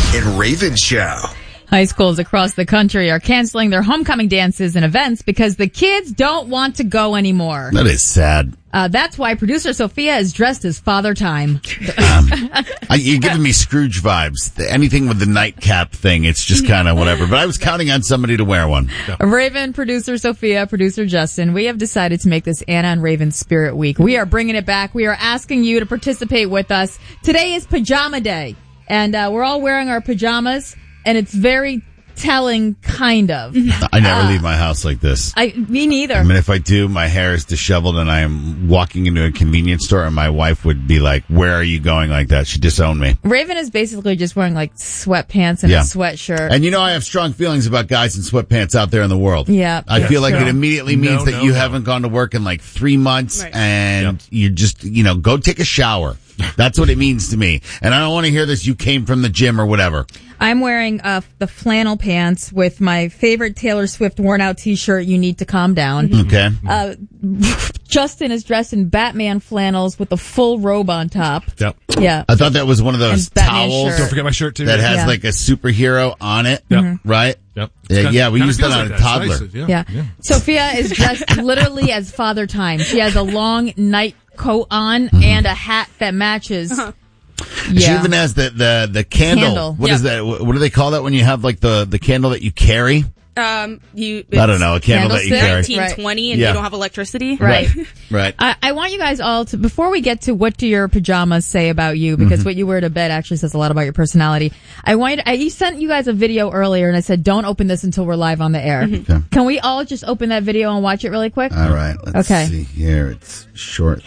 and Raven Show. High schools across the country are canceling their homecoming dances and events because the kids don't want to go anymore. That is sad. That's why producer Sophia is dressed as Father Time. You're giving me Scrooge vibes. Anything with the nightcap thing, it's just kind of whatever. But I was counting on somebody to wear one. Raven, producer Sophia, producer Justin, we have decided to make this Anna and Raven Spirit Week. We are bringing it back. We are asking you to participate with us. Today is Pajama Day, and we're all wearing our pajamas. And it's very telling, kind of. I never leave my house like this. Me neither. I mean, if I do, my hair is disheveled and I am walking into a convenience store and my wife would be like, where are you going like that? She'd disown me. Raven is basically just wearing like sweatpants and a sweatshirt. And I have strong feelings about guys in sweatpants out there in the world. Yeah. I feel like it immediately means that you haven't gone to work in like 3 months and you just, go take a shower. That's what it means to me. And I don't want to hear this, you came from the gym or whatever. I'm wearing the flannel pants with my favorite Taylor Swift worn out t-shirt, You Need to Calm Down. Okay. Justin is dressed in Batman flannels with a full robe on top. Yep. Yeah. I thought that was one of those towels. Don't forget my shirt too. That has like a superhero on it. Yep. Right? Yep. Yeah, we used that on a toddler. Yeah. Sophia is dressed literally as Father Time. She has a long night coat on and a hat that matches. She even has the candle. What is that? What do they call that when you have like the candle that you carry? I don't know, a candle that you carry. 1920 and you don't have electricity. Right. Right. I want you guys all to, before we get to what do your pajamas say about you, because what you wear to bed actually says a lot about your personality. I sent you guys a video earlier and I said, don't open this until we're live on the air. Okay. Can we all just open that video and watch it really quick? All right. Let's see here. It's short.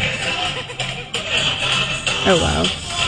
Oh, wow.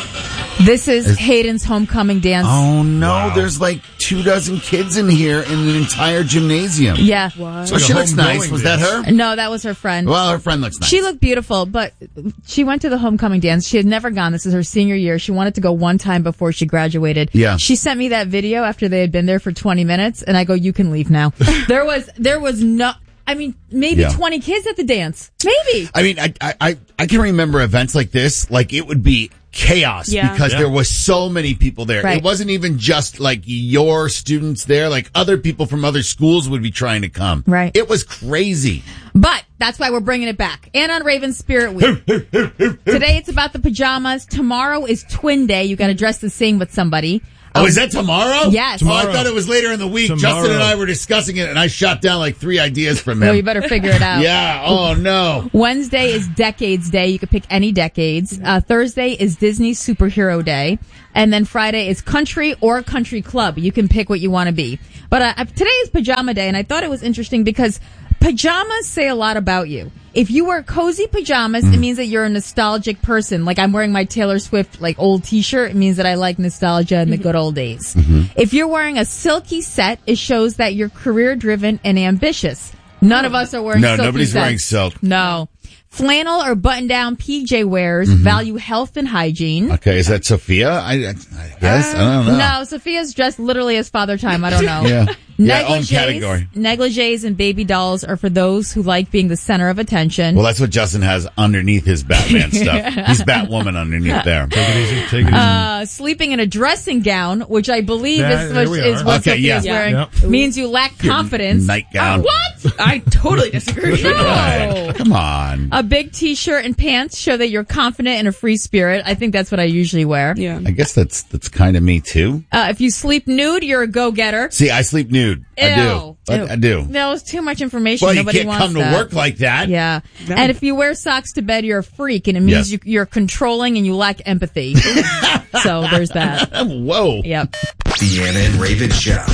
This is Hayden's homecoming dance. Oh, no. There's like 24 kids in here in an entire gymnasium. Yeah. So she looks nice. Was that her? No, that was her friend. Well, her friend looks nice. She looked beautiful, but she went to the homecoming dance. She had never gone. This is her senior year. She wanted to go one time before she graduated. Yeah. She sent me that video after they had been there for 20 minutes, and I go, you can leave now. There was no... I mean, maybe 20 kids at the dance. Maybe. I mean, I can remember events like this. Like, it would be chaos because there was so many people there. Right. It wasn't even just like your students there. Like, other people from other schools would be trying to come. Right. It was crazy. But that's why we're bringing it back. And on Raven Spirit Week. Today it's about the pajamas. Tomorrow is Twin Day. You got to dress the same with somebody. Oh, is that tomorrow? Yes. Tomorrow. Oh, I thought it was later in the week. Justin and I were discussing it, and I shot down like 3 ideas from him. Well, you better figure it out. Yeah. Oh, no. Wednesday is Decades Day. You could pick any decades. Thursday is Disney Superhero Day. And then Friday is Country or Country Club. You can pick what you want to be. But today is Pajama Day, and I thought it was interesting because pajamas say a lot about you. If you wear cozy pajamas, it means that you're a nostalgic person. Like I'm wearing my Taylor Swift like old t-shirt. It means that I like nostalgia and the good old days. If you're wearing a silky set, it shows that you're career driven and ambitious. None of us are wearing silky nobody's sets. wearing silk. No. Flannel or button-down PJ wearers value health and hygiene. Okay, is that Sophia? I guess. I don't know. No, Sophia's dressed literally as Father Time. I don't know. Own category. Negligees and baby dolls are for those who like being the center of attention. Well, that's what Justin has underneath his Batman stuff. He's Batwoman underneath there. Take it easy. Sleeping in a dressing gown, which I believe is what Okay, Sophia's wearing, means you lack confidence. Nightgown. What? I totally disagree. No. Come on. A big t-shirt and pants show that you're confident and a free spirit. I think that's what I usually wear. Yeah. I guess that's kind of me too. If you sleep nude, you're a go-getter. See, I sleep nude. I do. That was too much information. Well, Nobody you can't wants come that. to work like that. Yeah. And if you wear socks to bed, you're a freak, and it means you're controlling and you lack empathy. So there's that. Whoa. Yep. The Anna and Raven Show.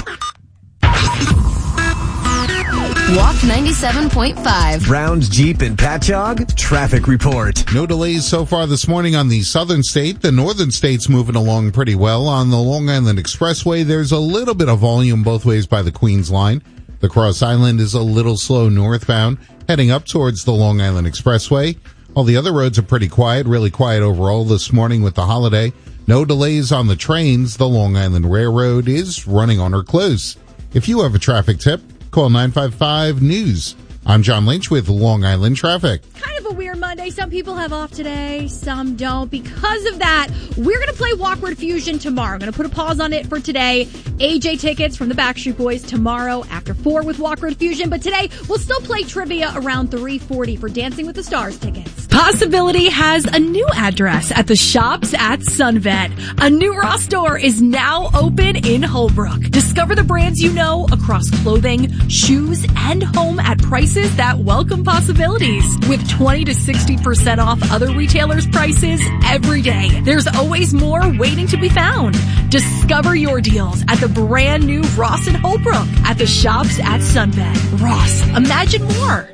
Walk 97.5. Browns, Jeep, and Patchogue. Traffic report. No delays so far this morning on the southern state. The northern state's moving along pretty well. On the Long Island Expressway, there's a little bit of volume both ways by the Queens line. The Cross Island is a little slow northbound, heading up towards the Long Island Expressway. All the other roads are pretty quiet, really quiet overall this morning with the holiday. No delays on the trains. The Long Island Railroad is running on or close. If you have a traffic tip, call 955-NEWS. I'm John Lynch with Long Island Traffic. Kind of a weird Monday. Some people have off today, some don't. Because of that, we're going to play Walkward Fusion tomorrow. I'm going to put a pause on it for today. AJ tickets from the Backstreet Boys tomorrow after 4 with Walkward Fusion. But today, we'll still play trivia around 3:40 for Dancing with the Stars tickets. Possibility has a new address at the Shops at Sunvet. A new Ross store is now open in Holbrook. Discover the brands you know across clothing, shoes, and home at prices that welcome possibilities. With 20 to 60% off other retailers' prices every day. There's always more waiting to be found. Discover your deals at the brand new Ross in Holbrook at the Shops at Sunvet. Ross, imagine more.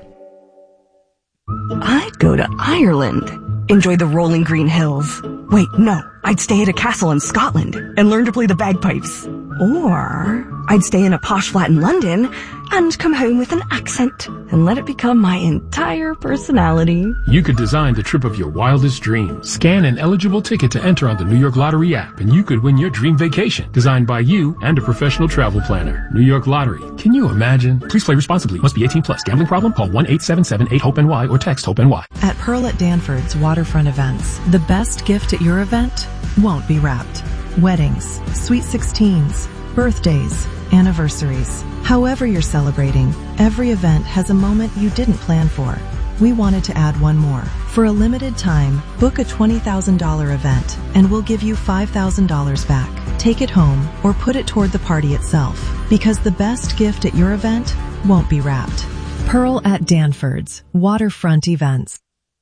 I'd go to Ireland. Enjoy the rolling green hills. Wait, no. I'd stay at a castle in Scotland and learn to play the bagpipes. Or I'd stay in a posh flat in London and come home with an accent and let it become my entire personality. You could design the trip of your wildest dreams. Scan an eligible ticket to enter on the New York Lottery app, and you could win your dream vacation, designed by you and a professional travel planner. New York Lottery. Can you imagine? Please play responsibly. Must be 18 plus. Gambling problem? Call 1-877-8-HOPE-NY or text HOPE-NY. At Pearl at Danford's Waterfront Events, the best gift at your event won't be wrapped. Weddings, sweet 16s, birthdays, anniversaries. However you're celebrating, every event has a moment you didn't plan for. We wanted to add one more. For a limited time, book a $20,000 event and we'll give you $5,000 back. Take it home or put it toward the party itself, because the best gift at your event won't be wrapped. Pearl at Danford's Waterfront Events.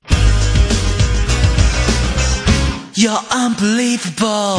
You're unbelievable.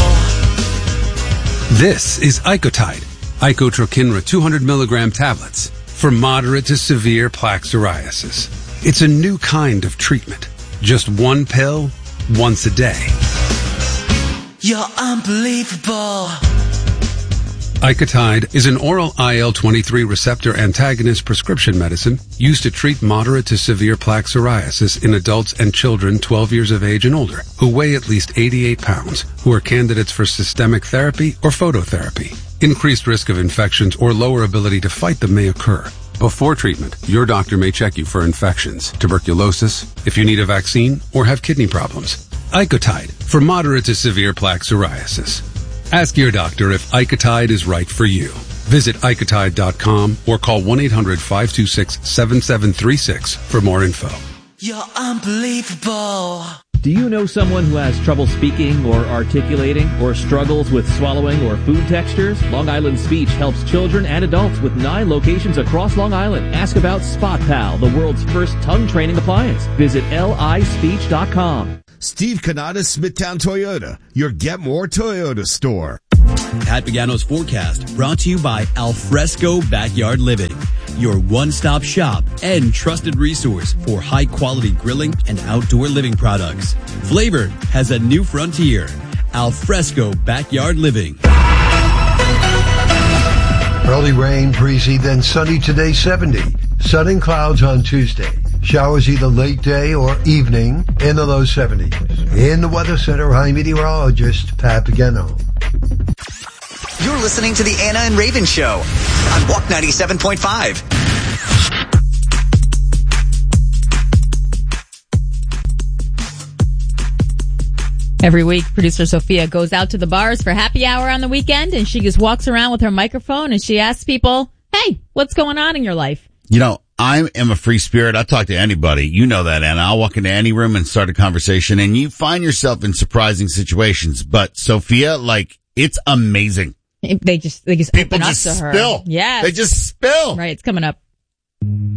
This is Icotide, Icotrokinra 200 milligram tablets for moderate to severe plaque psoriasis. It's a new kind of treatment. Just one pill, once a day. You're unbelievable. Icotide is an oral IL-23 receptor antagonist prescription medicine used to treat moderate to severe plaque psoriasis in adults and children 12 years of age and older who weigh at least 88 pounds, who are candidates for systemic therapy or phototherapy. Increased risk of infections or lower ability to fight them may occur. Before treatment, your doctor may check you for infections, tuberculosis, if you need a vaccine, or have kidney problems. Icotide for moderate to severe plaque psoriasis. Ask your doctor if Icotide is right for you. Visit Icotide.com or call 1-800-526-7736 for more info. You're unbelievable. Do you know someone who has trouble speaking or articulating or struggles with swallowing or food textures? Long Island Speech helps children and adults with 9 locations across Long Island. Ask about SpotPal, the world's first tongue training appliance. Visit lispeech.com. Steve Kanata, Smithtown Toyota, your Get More Toyota store. Pat Pagano's forecast brought to you by Alfresco Backyard Living, your one-stop shop and trusted resource for high-quality grilling and outdoor living products. Flavor has a new frontier. Alfresco Backyard Living. Early rain, breezy, then sunny today, 70. Sun and clouds on Tuesday. Showers either late day or evening in the low 70s. In the Weather Center, I'm meteorologist Pat Pagano. You're listening to the Anna and Raven Show on Walk 97.5. Every week, producer Sophia goes out to the bars for happy hour on the weekend, and she just walks around with her microphone and she asks people, hey, what's going on in your life? You know, I am a free spirit. I talk to anybody. You know that, Anna. I'll walk into any room and start a conversation, and you find yourself in surprising situations. But Sophia, like, it's amazing. They just people open just up to her. Spill. Yeah. They just spill. Right. It's coming up.